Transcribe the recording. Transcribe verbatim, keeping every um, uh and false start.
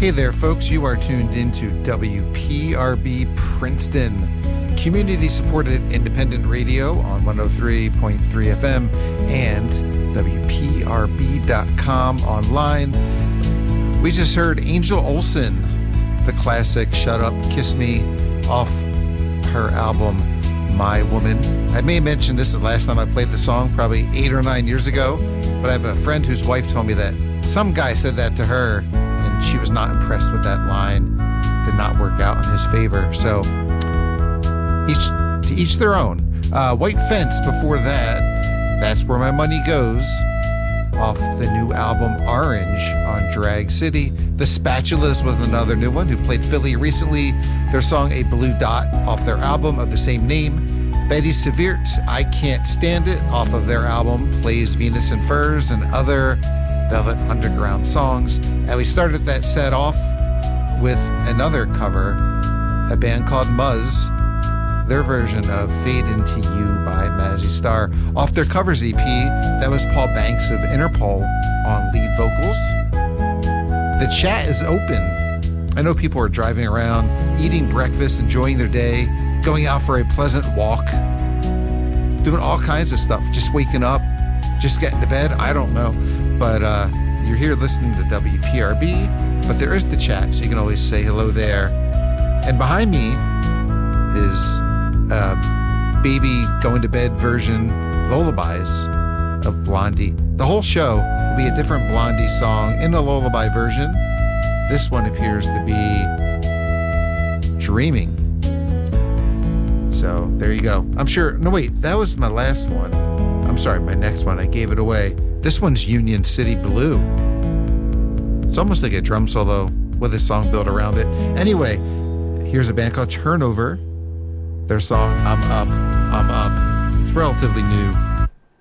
Hey there, folks. You are tuned into W P R B Princeton, community-supported independent radio on one oh three point three F M and W P R B dot com online. We just heard Angel Olsen, the classic Shut Up, Kiss Me, off her album, My Woman. I may have mentioned this the last time I played the song, probably eight or nine years ago, but I have a friend whose wife told me that some guy said that to her, she was not impressed with that line. Did not work out in his favor. So each to each their own. Uh, White Fence before that. That's Where My Money Goes, off the new album Orange on Drag City. The Spatulas was another new one who played Philly recently. Their song A Blue Dot off their album of the same name. Betty Seviert, I Can't Stand It, off of their album Plays Venus and Furs and Other Velvet Underground songs. And we started that set off with another cover, a band called Muzz, their version of Fade Into You by Mazzy Star, off their covers E P. That was Paul Banks of Interpol on lead vocals. The chat is open. I know people are driving around, eating breakfast, enjoying their day, going out for a pleasant walk, doing all kinds of stuff, just waking up, just getting to bed. I don't know. But uh, you're here listening to W P R B, but there is the chat, so you can always say hello there. And behind me is a baby going to bed version lullabies of Blondie. The whole show will be a different Blondie song in a lullaby version. This one appears to be Dreaming. So there you go. I'm sure, no wait, that was my last one. I'm sorry, my next one, I gave it away. This one's Union City Blue. It's almost like a drum solo with a song built around it. Anyway, here's a band called Turnover. Their song, I'm Up, I'm Up. It's relatively new.